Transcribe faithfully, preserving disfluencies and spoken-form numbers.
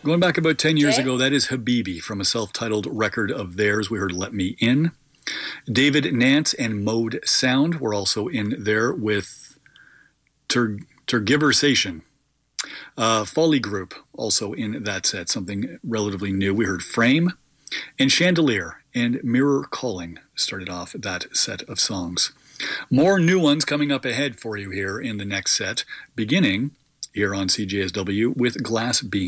Going back about ten years Jay? ago, that is Habibi from a self-titled record of theirs. We heard Let Me In. David Nance and Mode Sound were also in there with Ter- Tergiversation. Uh, Folly Group also in that set, something relatively new. We heard Frame and Chandelier and Mirror Calling started off that set of songs. More new ones coming up ahead for you here in the next set, beginning here on C J S W with Glass Beam.